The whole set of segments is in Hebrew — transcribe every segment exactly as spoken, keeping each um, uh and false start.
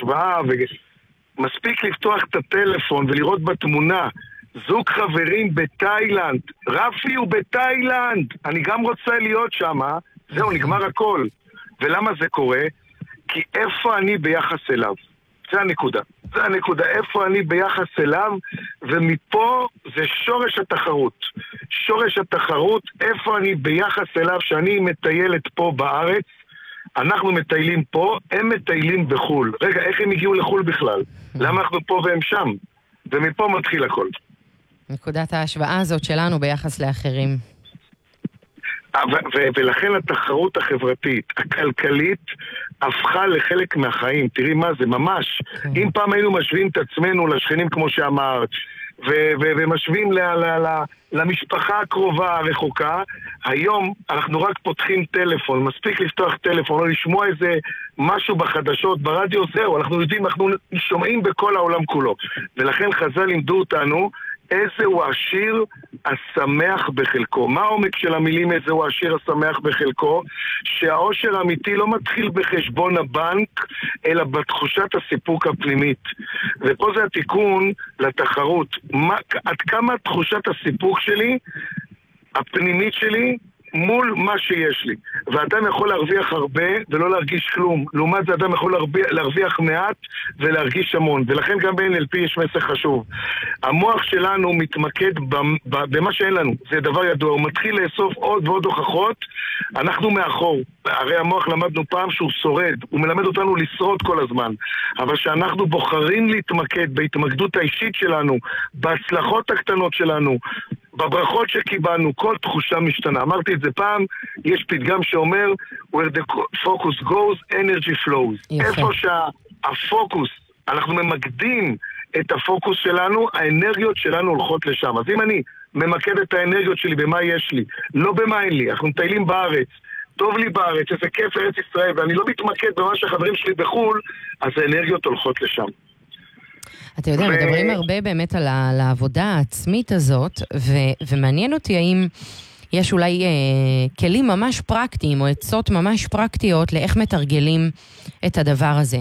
השוואה, ומספיק לפתוח את הטלפון ולראות בתמונה זוג חברים בתאילנד. רפי הוא בתאילנד, אני גם רוצה להיות שם. זהו, נגמר הכל. ולמה זה קורה? כי איפה אני ביחס אליו? זה הנקודה. זה הנקודה, איפה אני ביחס אליו, ומפה זה שורש התחרות. שורש התחרות, איפה אני ביחס אליו, שאני מטיילת פה בארץ, אנחנו מטיילים פה, הם מטיילים בחול. רגע, איך הם הגיעו לחול בכלל? למה אנחנו פה והם שם? ומפה מתחיל הכל. נקודת ההשוואה הזאת שלנו ביחס לאחרים. ו- ו- ולכן התחרות החברתית, הכלכלית, הפכה לחלק מהחיים. תראי מה זה, ממש. Okay. אם פעם היינו משווים את עצמנו לשכנים כמו שאמרת, ו- ו- ומשווים ל- ל- ל- למשפחה הקרובה הרחוקה, היום אנחנו רק פותחים טלפון, מספיק לפתוח טלפון, או לשמוע איזה משהו בחדשות, ברדיו, זהו, אנחנו יודעים, אנחנו שומעים בכל העולם כולו. ולכן חז"ל לימדו אותנו, איזהו העשיר השמח בחלקו. מה העומק של המילים איזהו העשיר השמח בחלקו? שהעושר האמיתי לא מתחיל בחשבון הבנק, אלא בתחושת הסיפוק הפנימית. ופה זה התיקון לתחרות. מה, עד כמה תחושת הסיפוק שלי, הפנימית שלי, מול מה שיש לי. ואדם יכול להרוויח הרבה ולא להרגיש כלום. לעומת זה אדם יכול להרוויח, להרוויח מעט ולהרגיש המון. ולכן גם ב-אן אל פי יש מסר חשוב. המוח שלנו מתמקד במה שאין לנו. זה דבר ידוע. הוא מתחיל לאסוף עוד ועוד הוכחות. אנחנו מאחור. הרי המוח למדנו פעם שהוא שורד. הוא מלמד אותנו לשרוד כל הזמן. אבל שאנחנו בוחרים להתמקד בהתמקדות האישית שלנו, בהצלחות הקטנות שלנו, בברכות שקיבלנו, כל תחושה משתנה. אמרתי את זה פעם, יש פתגם שאומר where the focus goes, energy flows. יפה. איפה שהפוקוס, אנחנו ממקדים את הפוקוס שלנו, האנרגיות שלנו הולכות לשם. אז אם אני ממקד את האנרגיות שלי במה יש לי, לא במה אין לי, אנחנו מטיילים בארץ, טוב לי בארץ, איזה כיף ארץ ישראל, ואני לא מתמקד במה שהחברים שלי בחול, אז האנרגיות הולכות לשם. אתה יודע, ו... מדברים הרבה באמת על העבודה העצמית הזאת, ו- ומעניין אותי האם יש אולי אה, כלים ממש פרקטיים, או עצות ממש פרקטיות לאיך מתרגלים את הדבר הזה.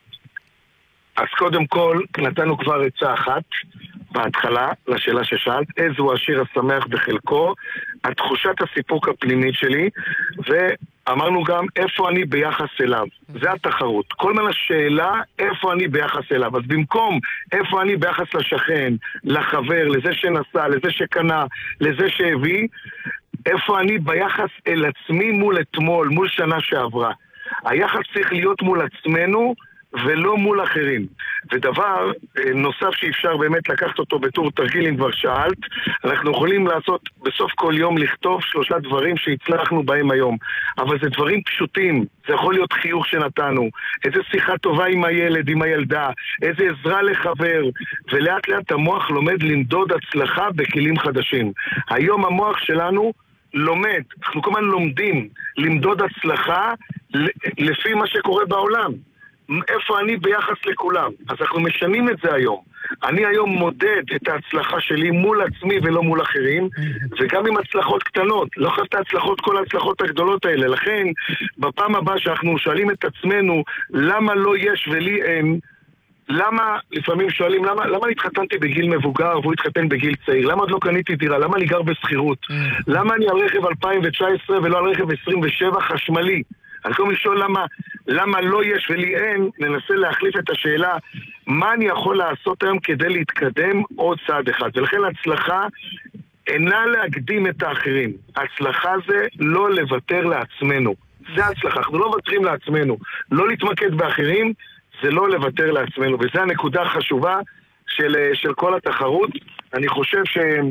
אז קודם כל, נתנו כבר עצה אחת בהתחלה, לשאלה ששאלת, איזו השיר השמח בחלקו, התחושת הסיפוק הפנימית שלי, ואמרנו גם איפה אני ביחס אליו. זה התחרות. כל מיני שאלה, איפה אני ביחס אליו. אז במקום איפה אני ביחס לשכן, לחבר, לזה שנסע, לזה שקנה, לזה שהביא, איפה אני ביחס אל עצמי מול אתמול, מול שנה שעברה. היחס צריך להיות מול עצמנו, ולא מול אחרים. ודבר נוסף שאפשר באמת לקחת אותו בתור תרגיל, אם כבר שאלת, אנחנו יכולים לעשות בסוף כל יום לכתוב שלושה דברים שהצלחנו בהם היום. אבל זה דברים פשוטים. זה יכול להיות חיוך שנתנו, איזה שיחה טובה עם הילד, עם הילדה, איזה עזרה לחבר, ולאט לאט המוח לומד למדוד הצלחה בכלים חדשים. היום המוח שלנו לומד, אנחנו כל הזמן לומדים למדוד הצלחה לפי מה שקורה בעולם. איפה אני ביחס לכולם. אז אנחנו משנים את זה היום. אני היום מודד את ההצלחה שלי מול עצמי ולא מול אחרים, וגם עם הצלחות קטנות. לא חייב את ההצלחות, כל ההצלחות הגדולות האלה. לכן, בפעם הבאה שאנחנו שואלים את עצמנו למה לא יש ולי אין, למה, לפעמים שואלים, למה, למה התחתנתי בגיל מבוגר והוא התחתן בגיל צעיר? למה עוד לא קניתי דירה? למה אני גר בסחירות? למה אני על רכב אלפיים תשע עשרה ולא על רכב עשרים ושבע חשמלי? אז קודם לשאול למה, למה לא יש ולי אין, ננסה להחליף את השאלה, מה אני יכול לעשות היום כדי להתקדם עוד צעד אחד. ולכן ההצלחה אינה להקדים את האחרים. ההצלחה זה לא לוותר לעצמנו. זה ההצלחה, אנחנו לא מוותרים לעצמנו. לא להתמקד באחרים, זה לא לוותר לעצמנו. וזה הנקודה החשובה של, של כל התחרות. אני חושב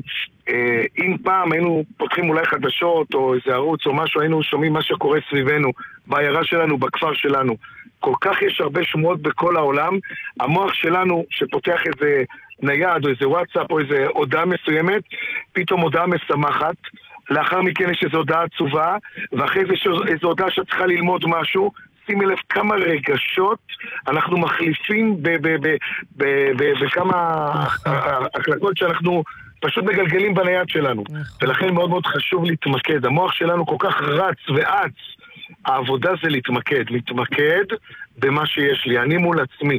שאם פעם היינו פותחים אולי חדשות או איזה ערוץ או משהו, היינו שומעים מה שקורה סביבנו, בעיירה שלנו, בכפר שלנו. כל כך יש הרבה שמועות בכל העולם. המוח שלנו שפותח איזה נייד או איזה וואטסאפ או איזה הודעה מסוימת, פתאום הודעה משמחת, לאחר מכן יש איזו הודעה עצובה, ואחרי זה יש איזו הודעה שצריכה ללמוד משהו. שימי לב כמה רגשות אנחנו מחליפים בכמה הקלקות שאנחנו פשוט מגלגלים בנייד שלנו. ולכן מאוד מאוד חשוב להתמקד. המוח שלנו כל כך רץ ועץ. העבודה זה להתמקד. להתמקד במה שיש לי. אני מול עצמי.